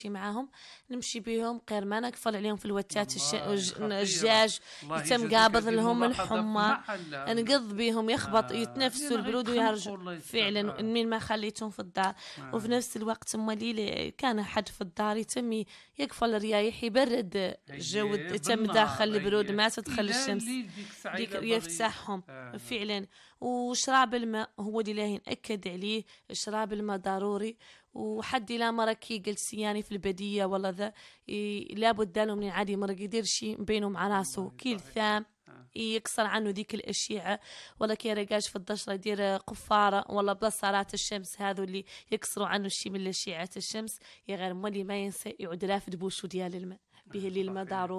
معاهم نمشي بيهم غير ما نقفل عليهم في الوتات والله الجاج الله يتم يجازيك قابض هذه لهم الملاحظة في الحمى، محلها. نقض بيهم يخبط يتنفسوا لأن البرود غيتخنقوا ويرجعوا الله يستر. فعلا من ما خليتهم في الدار. وفي نفس الوقت مالي كان حد في الدار يتم يقفل الريايح يبرد الجو، يتم داخل البرود ما تدخل الشمس يفتحهم فعلا. وشراب الماء هو اللي لا نأكد عليه، شراب الماء ضروري. وحد لا مركي جلس يعني في البدية ولا ذا لابد له من عادي مرق يدير شي بينه مع راسه كيل ثام يكسر عنه ذيك الأشعة، ولا كي رجاج في الدشرة يدير قفارة ولا بصرات الشمس هذو اللي يكسروا عنه الشي من أشعة الشمس. يا غير مولي ما ينسى يعود رافد بوشو ديال الماء به اللي الماء ضروري.